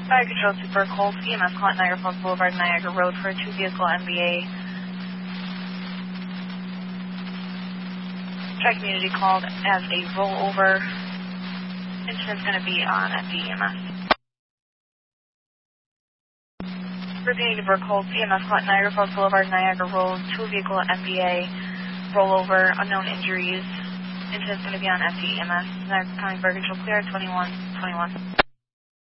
Fire Control Super Cold, EMS call at Niagara Falls Boulevard, Niagara Road for a 2-vehicle MBA. Tri-Community called as a rollover. Incident's going to be on at the EMS. Repeating Burke Cold, EMS call at Niagara Falls Boulevard, Niagara Road, 2-vehicle MBA, rollover, unknown injuries. Incident's going to be on at the EMS. Niagara County Fire Control clear, 2121.